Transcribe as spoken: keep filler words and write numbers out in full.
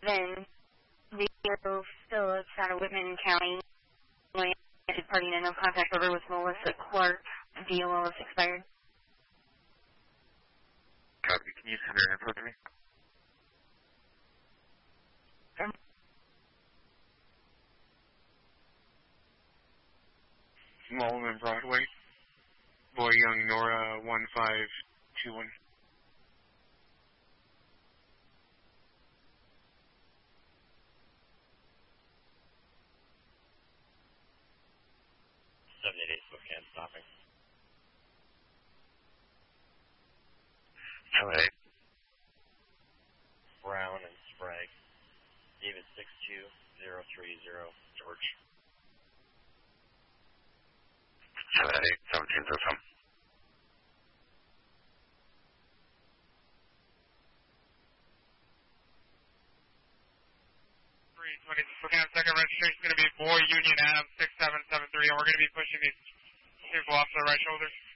seven, Leo Phillips out of Whitman County. Party in a no contact order with Melissa Clark. D L L is expired. Copy. Can you send her info to me? Okay. Malden Broadway. Boy Young Nora one five two one. seven eight eight Spokane stopping. seven eight. Brown and Sprague. David six two zero three zero, George. seven eight, seventeen zero some. three twenty Spokane, second registration is going to be Boy Union Ave six seven seven three, and we're going to be pushing these people off the right shoulder.